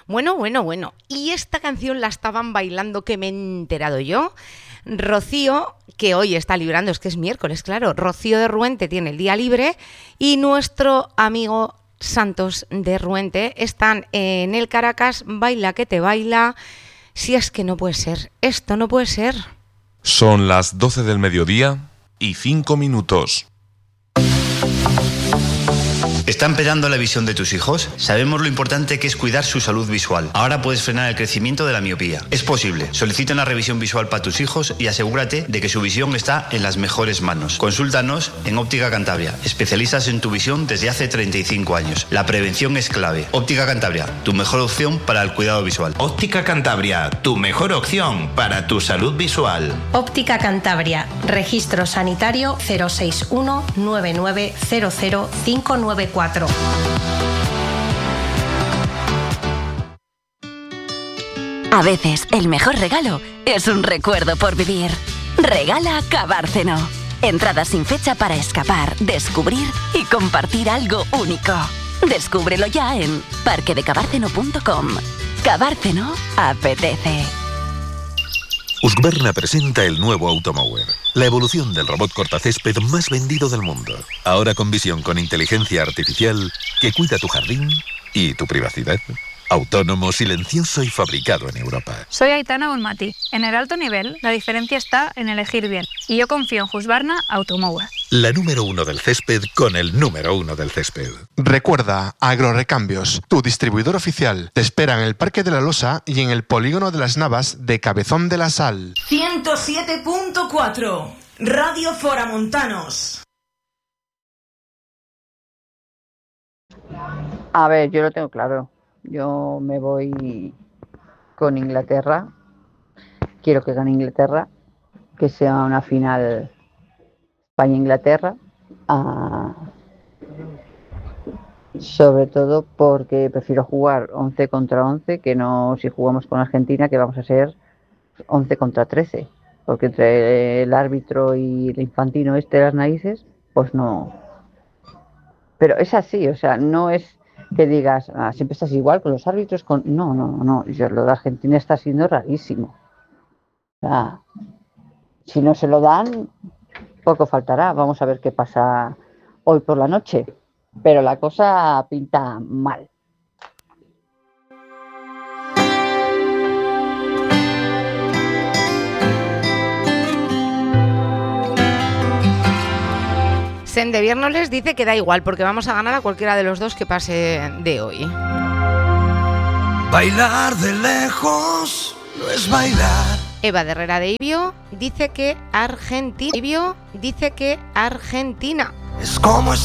Bueno. Y esta canción la estaban bailando, que me he enterado yo. Rocío, que hoy está librando, es que es miércoles, claro. Rocío de Ruente tiene el día libre y nuestro amigo Santos de Ruente están en el Caracas Baila que te baila. Si es que no puede ser, esto no puede ser. Son las 12 del mediodía y 5 minutos. ¿Está empeorando la visión de tus hijos? Sabemos lo importante que es cuidar su salud visual. Ahora puedes frenar el crecimiento de la miopía. Es posible. Solicita una revisión visual para tus hijos y asegúrate de que su visión está en las mejores manos. Consúltanos en Óptica Cantabria, especialistas en tu visión desde hace 35 años. La prevención es clave. Óptica Cantabria, tu mejor opción para el cuidado visual. Óptica Cantabria, tu mejor opción para tu salud visual. Óptica Cantabria, registro sanitario 061 9900 594. A veces el mejor regalo es un recuerdo por vivir. Regala Cabárceno. Entradas sin fecha para escapar, descubrir y compartir algo único. Descúbrelo ya en parquedecabárceno.com. Cabárceno apetece. Husqvarna presenta el nuevo Automower, la evolución del robot cortacésped más vendido del mundo. Ahora con visión con inteligencia artificial que cuida tu jardín y tu privacidad. Autónomo, silencioso y fabricado en Europa. Soy Aitana Bonmati. En el alto nivel, la diferencia está en elegir bien. Y yo confío en Husqvarna Automower. La número 1 del césped con el número 1 del césped. Recuerda, Agrorecambios, tu distribuidor oficial, te espera en el Parque de la Losa y en el Polígono de las Navas de Cabezón de la Sal. 107.4 Radio Foramontanos. A ver, yo lo tengo claro. Yo me voy con Inglaterra. Quiero que gane Inglaterra, que sea una final España-Inglaterra. Sobre todo porque prefiero jugar 11 contra 11 que no si jugamos con Argentina, que vamos a ser 11 contra 13. Porque entre el árbitro y el infantino de las narices, pues no. Pero es así, o sea, no es que digas, siempre estás igual con los árbitros. No. Lo de Argentina está siendo rarísimo. O sea, si no se lo dan, poco faltará. Vamos a ver qué pasa hoy por la noche. Pero la cosa pinta mal. Sendevierno les dice que da igual, porque vamos a ganar a cualquiera de los dos que pase de hoy. Bailar de lejos no es bailar. Eva de Herrera de Ibio dice que Argentina. Es como